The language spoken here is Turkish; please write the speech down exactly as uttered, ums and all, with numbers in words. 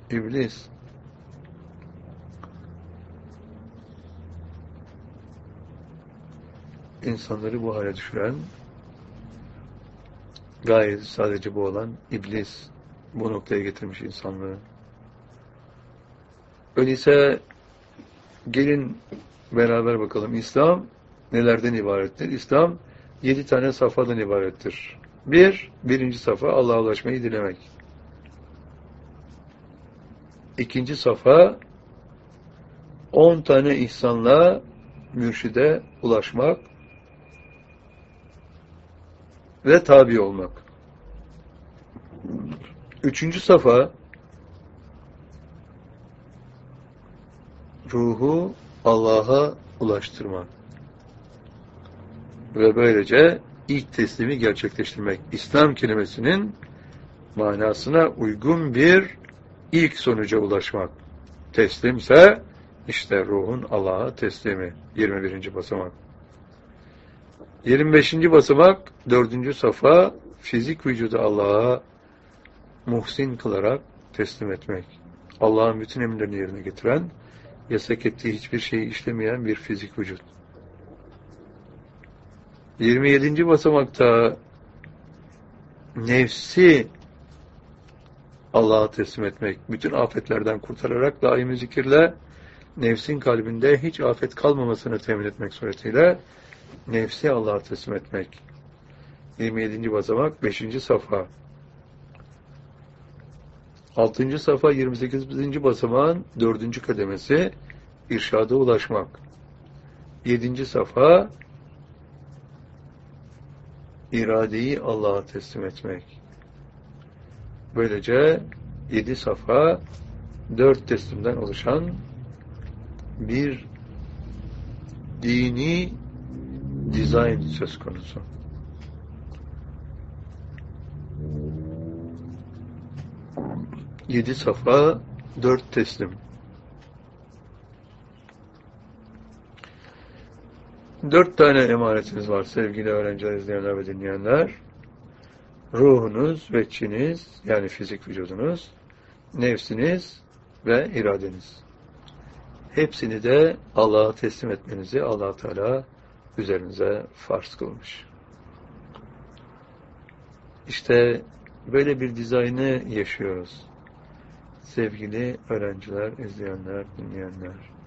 İblis insanları bu hale düşüren, gayet sadece bu olan iblis bu noktaya getirmiş insanlığı. Öyleyse gelin beraber bakalım. İslam nelerden ibarettir? İslam yedi tane safhadan ibarettir. Bir, birinci safa Allah'a ulaşmayı dilemek. İkinci safa on tane ihsanla mürşide ulaşmak ve tabi olmak. Üçüncü safa ruhu Allah'a ulaştırmak ve böylece ilk teslimi gerçekleştirmek. İslam kelimesinin manasına uygun bir ilk sonuca ulaşmak. Teslimse işte ruhun Allah'a teslimi. yirmi birinci basamak. yirmi beşinci basamak, dördüncü safa fizik vücudu Allah'a muhsin kılarak teslim etmek. Allah'ın bütün emirlerini yerine getiren, yasak ettiği hiçbir şeyi işlemeyen bir fizik vücut. yirmi yedinci basamakta nefsi Allah'a teslim etmek. Bütün afetlerden kurtararak daimi zikirle nefsin kalbinde hiç afet kalmamasını temin etmek suretiyle nefsi Allah'a teslim etmek. yirmi yedinci basamak, beşinci safa. altıncı safa, yirmi sekizinci basamağın dördüncü kademesi irşada ulaşmak. yedinci safa iradeyi Allah'a teslim etmek. Böylece yedi safa dört teslimden oluşan bir dini dizayn söz konusu. Yedi safa, dört teslim. Dört tane emanetiniz var sevgili öğrenciler, izleyenler ve dinleyenler. Ruhunuz ve çiniz, yani fizik vücudunuz, nefsiniz ve iradeniz. Hepsini de Allah'a teslim etmenizi Allah Teala üzerinize farz kılmış. İşte böyle bir dizaynı yaşıyoruz. Sevgili öğrenciler, izleyenler, dinleyenler.